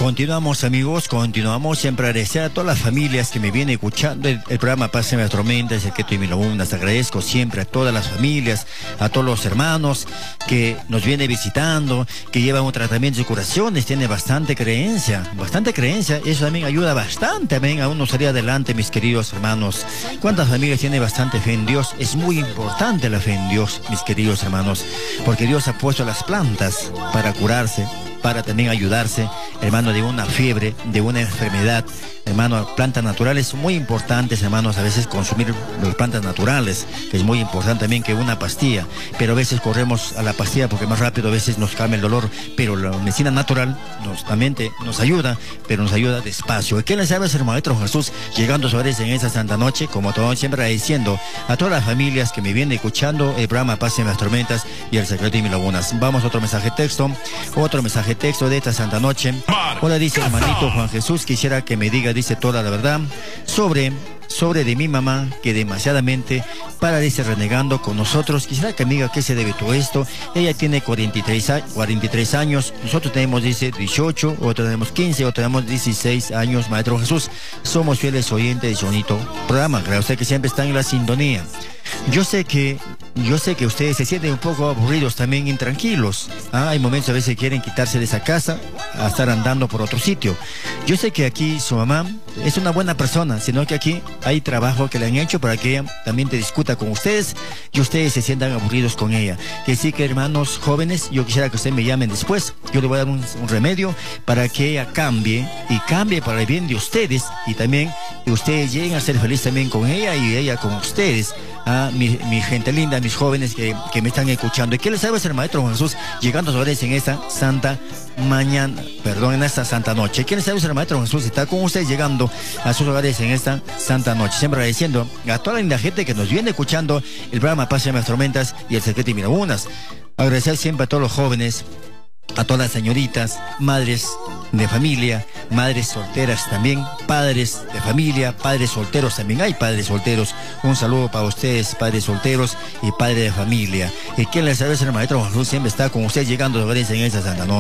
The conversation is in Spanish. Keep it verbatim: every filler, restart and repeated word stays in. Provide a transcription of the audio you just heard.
Continuamos, amigos, continuamos. Siempre agradecer a todas las familias que me vienen escuchando el, el programa Pásame las Tormentas, el que estoy en las agradezco siempre a todas las familias, a todos los hermanos que nos vienen visitando, que llevan un tratamiento de curaciones, tiene bastante creencia, bastante creencia. Eso también ayuda bastante también a uno salir adelante, mis queridos hermanos. ¿Cuántas familias tienen bastante fe en Dios? Es muy importante la fe en Dios, mis queridos hermanos, porque Dios ha puesto las plantas para curarse, para también ayudarse, hermano, de una fiebre, de una enfermedad. Hermano, plantas naturales muy importantes, hermanos, a veces consumir las plantas naturales, que es muy importante también que una pastilla, pero a veces corremos a la pastilla porque más rápido a veces nos calma el dolor, pero la medicina natural nos, también te, nos ayuda, pero nos ayuda despacio. ¿Y qué les sabe, hermano Maestro Jesús, llegando sobre en esa santa noche, como todo siempre agradeciendo a todas las familias que me vienen escuchando el programa Paz en las Tormentas y el Secreto de Mil Lagunas? Vamos a otro mensaje texto, otro mensaje texto de esta santa noche. Hola, dice el hermanito Juan Jesús, quisiera que me diga, dice toda la verdad, sobre, sobre de mi mamá, que demasiadamente para, dice, renegando con nosotros. Quisiera que me diga qué se debe todo esto. Ella tiene cuarenta y tres años, nosotros tenemos, dice, dieciocho, otros tenemos quince, otros tenemos dieciséis años, Maestro Jesús. Somos fieles oyentes de su bonito programa. Gracias a usted que siempre están en la sintonía. Yo sé que, yo sé que ustedes se sienten un poco aburridos, también intranquilos. ¿Ah? Hay momentos a veces que quieren quitarse de esa casa a estar andando por otro sitio. Yo sé que aquí su mamá es una buena persona, sino que aquí hay trabajo que le han hecho para que ella también te discuta con ustedes y ustedes se sientan aburridos con ella. Que sí, que hermanos jóvenes, yo quisiera que ustedes me llamen después. Yo le voy a dar un, un remedio para que ella cambie y cambie para el bien de ustedes y también que ustedes lleguen a ser felices también con ella y ella con ustedes. Ah, mi, mi gente linda, mis jóvenes que, que me están escuchando. ¿Y qué les sabe, el Maestro Juan Jesús, llegando sobre en esta santa mañana, perdón, en esta santa noche? ¿Qué les sabe, el Maestro Jesús? Está con ustedes llegando a sus hogares en esta santa noche. Siempre agradeciendo a toda la linda gente que nos viene escuchando el programa Paz en las Tormentas y el Secreto de Mil Lagunas. Agradecer siempre a todos los jóvenes, a todas las señoritas, madres de familia, madres solteras también, padres de familia, padres solteros también, hay padres solteros. Un saludo para ustedes, padres solteros y padres de familia. Y quien les sabe, el Maestro Juan Jesús siempre está con ustedes llegando a en esa santa noche.